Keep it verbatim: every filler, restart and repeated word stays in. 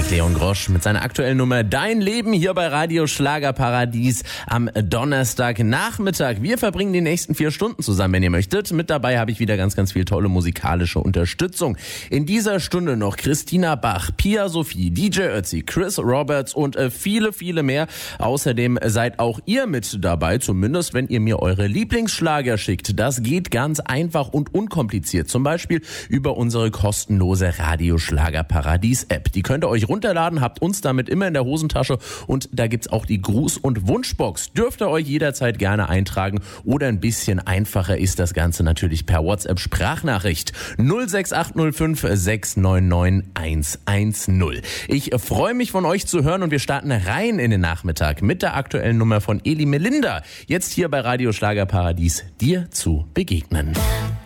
Mike Leon Grosch mit seiner aktuellen Nummer Dein Leben hier bei Radio Schlagerparadies am Donnerstagnachmittag. Wir verbringen die nächsten vier Stunden zusammen, wenn ihr möchtet. Mit dabei habe ich wieder ganz, ganz viel tolle musikalische Unterstützung. In dieser Stunde noch Christina Bach, Pia Sophie, D J Ötzi, Chris Roberts und äh, viele, viele mehr. Außerdem seid auch ihr mit dabei, zumindest wenn ihr mir eure Lieblingsschlager schickt. Das geht ganz einfach und unkompliziert. Zum Beispiel über unsere kostenlose Radio Schlagerparadies App. Die könnt ihr euch runterladen, habt uns damit immer in der Hosentasche und da gibt's auch die Gruß- und Wunschbox. Dürft ihr euch jederzeit gerne eintragen oder ein bisschen einfacher ist das Ganze natürlich per WhatsApp-Sprachnachricht null sechs acht null fünf sechs neun neun eins eins null. Ich freue mich von euch zu hören und wir starten rein in den Nachmittag mit der aktuellen Nummer von Eli Melinda. Jetzt hier bei Radio Schlagerparadies, dir zu begegnen.